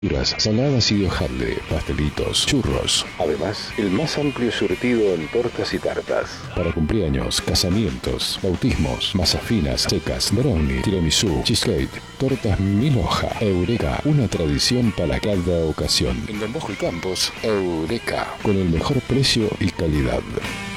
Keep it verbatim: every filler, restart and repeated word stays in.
Saladas y de hojaldre, pastelitos, churros. Además, el más amplio surtido en tortas y tartas. Para cumpleaños, casamientos, bautismos, masas finas, secas, brownie, tiramisú, cheesecake, tortas mil hoja. Eureka, una tradición para cada ocasión. En Don Bosco y Campos, Eureka, con el mejor precio y calidad.